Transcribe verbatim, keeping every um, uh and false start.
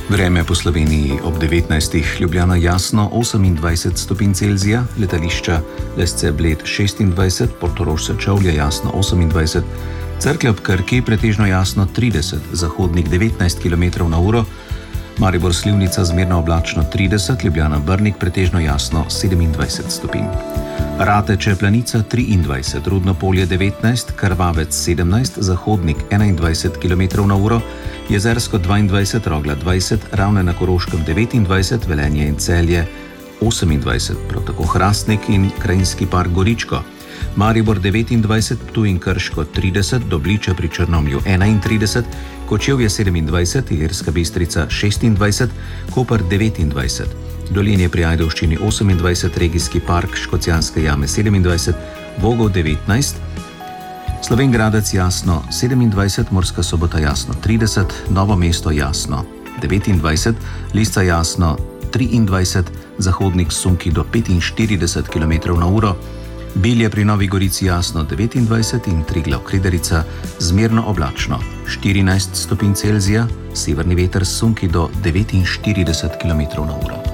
Vreme po Sloveniji ob devetnajstih, Ljubljana jasno osemindvajset stopinj Celzija, letališča Lesce Bled šestindvajset, Portorož Sečovlje jasno osemindvajset, Cerklje ob Krki pretežno jasno trideset, Zahodnik devetnajst kilometrov na uro, Maribor Slivnica zmerno oblačno trideset, Ljubljana Brnik pretežno jasno sedemindvajset stopinj. Rateče Planica triindvajset, Rudno Polje devetnajst, Krvavec sedemnajst, Zahodnik enaindvajset kilometrov na uro, Jezersko dvaindvajset, Rogla dvajset, Ravne na Koroškem devetindvajset, Velenje in Celje osemindvajset, prav tako Hrastnik in Krajinski park Goričko. Maribor devetindvajset, Ptuj in Krško trideset, Dobliče pri Črnomlju enaintrideset, Kočevje sedemindvajset, Ilirska Bistrica šestindvajset, Koper devetindvajset, Dolenje pri Ajdovščini osemindvajset, Regijski park Škocjanske jame sedemindvajset, Vogel devetnajst, Slovenj Gradec jasno sedemindvajset, Murska Sobota jasno trideset, Novo mesto jasno devetindvajset, Lisca jasno triindvajset, Zahodnik Sunki do petinštirideset kilometrov na uro, Bilje pri Novi Gorici jasno devetindvajset in Triglav Krederica zmerno oblačno štirinajst stopinj Celzija, severni veter Sunki do devetinštirideset kilometrov na uro.